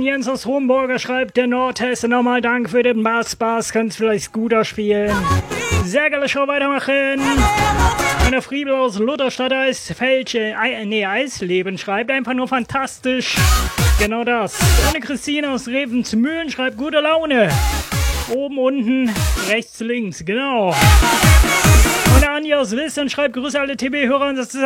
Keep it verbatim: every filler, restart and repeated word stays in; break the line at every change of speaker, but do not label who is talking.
Jens aus Homburger schreibt, der Nordhesse, nochmal Dank für den Bass. Bass, kannst vielleicht Scooter spielen. Sehr geile Show, weitermachen. Einer Friebel aus Lutherstadt Eisfeld, äh, nee, Eisleben schreibt, einfach nur fantastisch. Genau das. Eine Christine aus Ravensmühlen schreibt, gute Laune. Oben, unten, rechts, links, genau. Und Anja aus Wissen schreibt, Grüße alle T B-Hörer und das